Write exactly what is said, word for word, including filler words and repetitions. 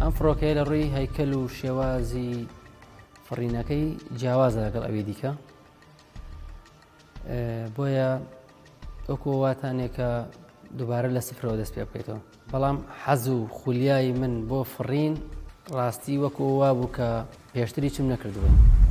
ئەم فڕۆکەیە لە ڕووی هەیکەل و شێوازی فڕینەکەی جیاوازە لەگەڵ ئەوەی دیکە، بۆیە وەکو واتانێکە دووبارە لە سفرەوە دەست پێ بکەیتەوە. بەڵام حەز و خولیای من بۆ فڕین ڕاستی وەکو وا بوو کە پێشتری چم نەکردووە.